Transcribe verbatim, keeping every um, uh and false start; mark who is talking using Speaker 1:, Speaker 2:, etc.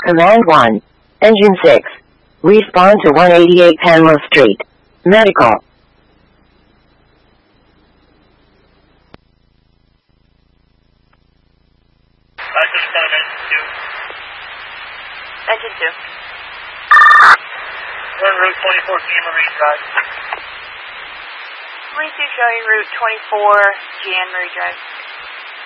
Speaker 1: Command one. Engine six. Respond to one eighty-eight Panama Street. Medical.
Speaker 2: Engine two.
Speaker 3: We're on Route twenty-four, G M Marie Drive.
Speaker 2: twenty-two showing Route twenty-four, G N Marie Drive.